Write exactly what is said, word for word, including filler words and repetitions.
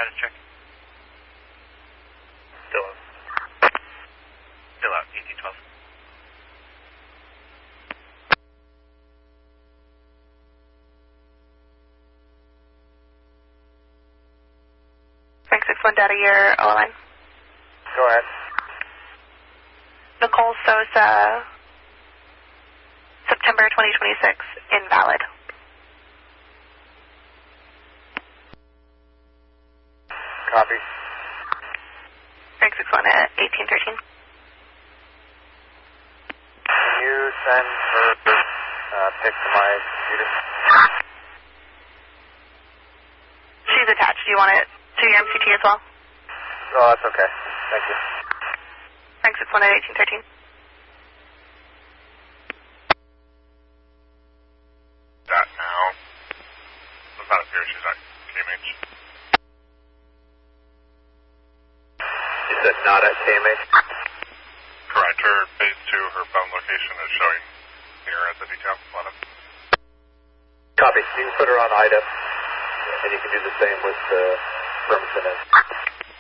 status check. Still out. Still out, eighteen twelve. Frank six one data, your O line. Go ahead. Nicole Sosa, September twenty twenty-six, invalid. Copy. Frank six one at eighteen thirteen. Can you send her uh, pic to my computer? She's attached. Do you want it to your M C T as well? Oh, that's okay. Thank you. Frank six one at eighteen thirteen. That now. Does not appear she's at K M H. You said not at K M H? Correct. Her phase two, her phone location is showing here at the detail. eleven. Copy. You can put her on I D A, and you can do the same with uh, Firmson.